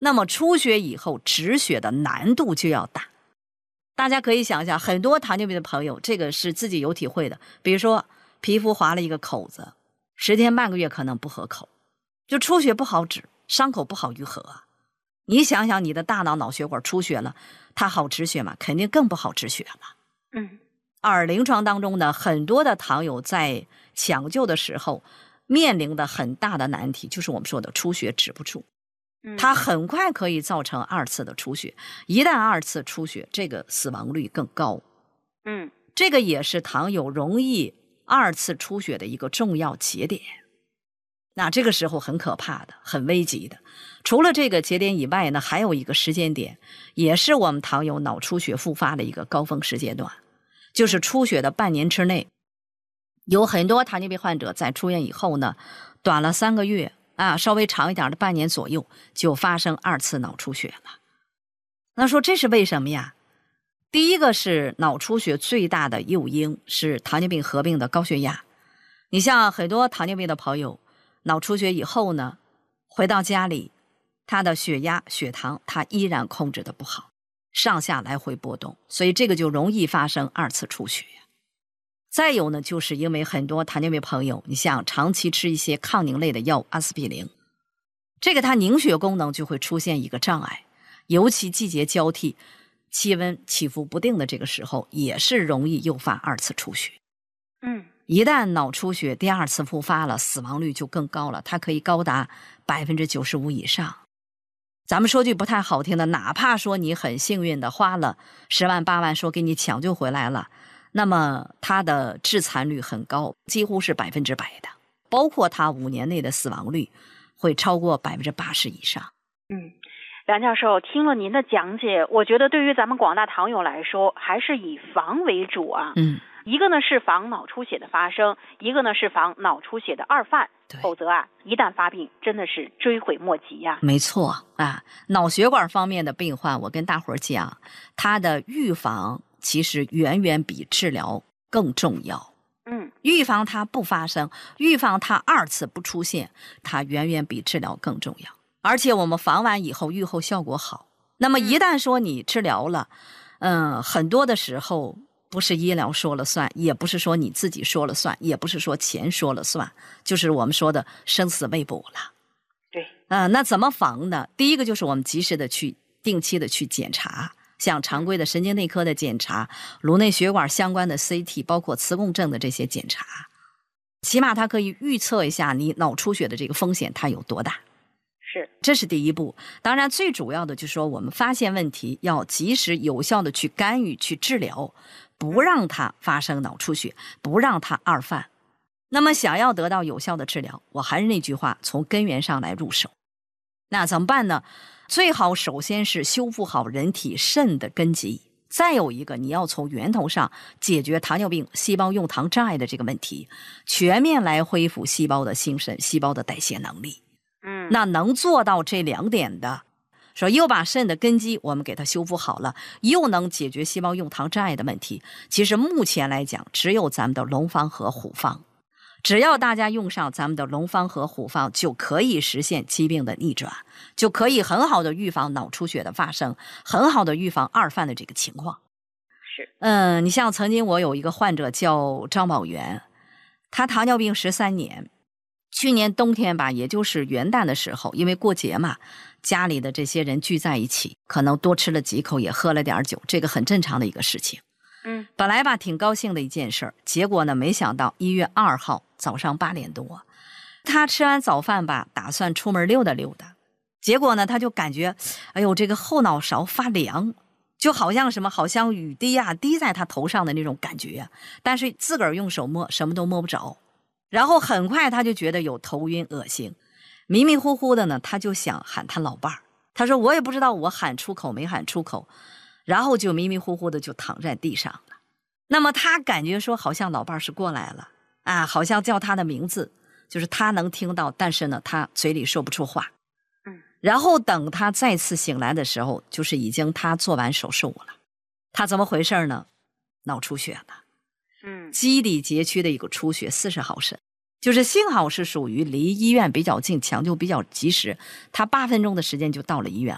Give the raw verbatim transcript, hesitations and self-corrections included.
那么出血以后止血的难度就要大。大家可以想想，很多糖尿病的朋友，这个是自己有体会的。比如说皮肤划了一个口子，十天半个月可能不合口，就出血不好止，伤口不好愈合啊。你想想，你的大脑脑血管出血了，它好止血吗？肯定更不好止血了。 嗯， 而临床当中呢，很多的糖友在抢救的时候面临的很大的难题，就是我们说的出血止不住。它很快可以造成二次的出血，一旦二次出血，这个死亡率更高。 嗯， 这个也是糖友容易二次出血的一个重要节点。那这个时候很可怕的，很危急的。除了这个节点以外呢，还有一个时间点，也是我们糖友脑出血复发的一个高峰时间段，就是出血的半年之内，有很多糖尿病患者在出院以后呢，短了三个月啊，稍微长一点的半年左右，就发生二次脑出血了。那说这是为什么呀？第一个是脑出血最大的诱因是糖尿病合并的高血压。你像很多糖尿病的朋友，脑出血以后呢，回到家里，他的血压、血糖他依然控制的不好，上下来回波动，所以这个就容易发生二次出血。再有呢，就是因为很多糖尿病朋友，你像长期吃一些抗凝类的药物，阿司匹林，这个它凝血功能就会出现一个障碍，尤其季节交替、气温起伏不定的这个时候，也是容易诱发二次出血。 嗯， 一旦脑出血第二次复发了，死亡率就更高了，它可以高达百分之九十五以上。咱们说句不太好听的，哪怕说你很幸运的花了十万八万，说给你抢救回来了，那么它的致残率很高，几乎是百分之百的，包括它五年内的死亡率会超过百分之八十以上。 嗯，梁教授，听了您的讲解，我觉得对于咱们广大糖友来说，还是以防为主啊。 嗯， 一个呢是防脑出血的发生，一个呢是防脑出血的二犯，否则啊，一旦发病，真的是追悔莫及呀、啊。 没错啊，脑血管方面的病患，我跟大伙儿讲，它的预防其实远远比治疗更重要。 嗯， 预防它不发生，预防它二次不出现，它远远比治疗更重要。而且我们防完以后，预后效果好。那么一旦说你治疗了，嗯、呃，很多的时候不是医疗说了算，也不是说你自己说了算，也不是说钱说了算，就是我们说的生死未卜了。 对， 呃，那怎么防呢？第一个就是我们及时的去定期的去检查，像常规的神经内科的检查，颅内血管相关的 C T， 包括磁共振的这些检查，起码它可以预测一下你脑出血的这个风险它有多大。 是， 这是第一步。当然最主要的就是说，我们发现问题要及时有效的去干预去治疗，不让它发生脑出血，不让它二犯。那么想要得到有效的治疗，我还是那句话，从根源上来入手。那怎么办呢？最好首先是修复好人体肾的根基，再有一个你要从源头上解决糖尿病细胞用糖障碍的这个问题，全面来恢复细胞的新生、细胞的代谢能力。 嗯， 那能做到这两点的，说又把肾的根基我们给它修复好了，又能解决细胞用糖障碍的问题，其实目前来讲只有咱们的龙方和虎方。只要大家用上咱们的龙方和虎方，就可以实现疾病的逆转，就可以很好的预防脑出血的发生，很好的预防二犯的这个情况。 是， 嗯，你像曾经我有一个患者叫张宝元，他糖尿病十三年，去年冬天吧，也就是元旦的时候，因为过节嘛，家里的这些人聚在一起，可能多吃了几口，也喝了点酒，这个很正常的一个事情。 嗯， 本来吧挺高兴的一件事儿，结果呢，没想到一月二号早上八点多，他吃完早饭吧，打算出门溜达溜达，结果呢，他就感觉，哎呦，这个后脑勺发凉，就好像什么，好像雨滴啊滴在他头上的那种感觉啊，但是自个儿用手摸什么都摸不着。然后很快他就觉得有头晕恶心，迷迷糊糊的呢，他就想喊他老伴儿。他说我也不知道我喊出口没喊出口，然后就迷迷糊糊的就躺在地上了。那么他感觉说好像老伴儿是过来了啊，好像叫他的名字，就是他能听到，但是呢他嘴里说不出话。 嗯， 然后等他再次醒来的时候，就是已经他做完手术了。他怎么回事呢？脑出血了。 嗯， 基底节区的一个出血四十毫升，就是幸好是属于离医院比较近，抢救比较及时，他八分钟的时间就到了医院